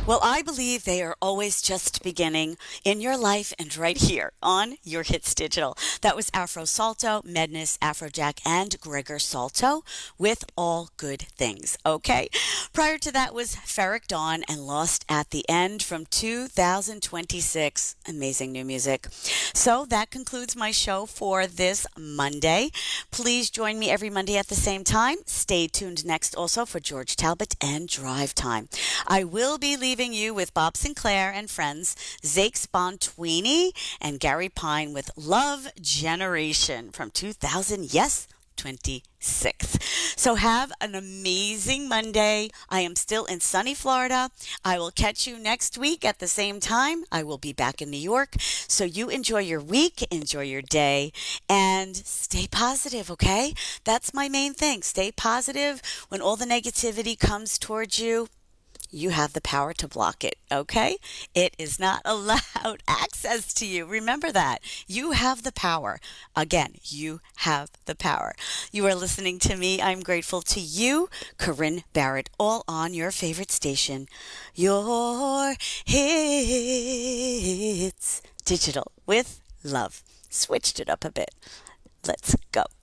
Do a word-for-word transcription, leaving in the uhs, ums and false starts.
Well, I believe they are always just beginning in your life and right here on Your Hits Digital. That was Afro Salto, Medness, Afrojack, and Gregor Salto with All Good Things. Okay. Prior to that was Ferric Dawn and Lost at the End from two thousand twenty-six. Amazing new music. So that concludes my show for this Monday. Please join me every Monday at the same time. Stay tuned next also for George Talbot and Drive Time. I will be leaving you with Bob Sinclair and friends, Zake Spontwini and Gary Pine with Love Generation from two thousand, yes, twenty-six. So have an amazing Monday. I am still in sunny Florida. I will catch you next week at the same time. I will be back in New York. So you enjoy your week, enjoy your day, and stay positive, okay? That's my main thing. Stay positive. When all the negativity comes towards you, you have the power to block it, okay? It is not allowed access to you. Remember that. You have the power. Again, you have the power. You are listening to me. I'm grateful to you, Corinne Barrett, all on your favorite station, Your Hits Digital with love. Switched it up a bit. Let's go.